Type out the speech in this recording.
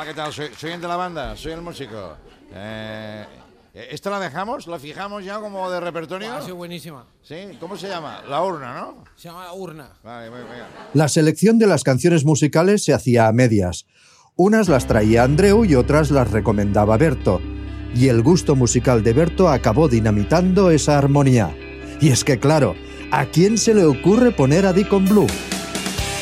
Hola, ¿qué tal? Soy el de la banda, soy el músico. ¿Esta la dejamos? ¿La fijamos ya como de repertorio? Ha sido buenísima. ¿Sí? ¿Cómo se llama? La urna, ¿no? Se llama Urna. Vale, venga. La selección de las canciones musicales se hacía a medias. Unas las traía Andreu y otras las recomendaba Berto. Y el gusto musical de Berto acabó dinamitando esa armonía. Y es que claro, ¿a quién se le ocurre poner a Deacon Blue?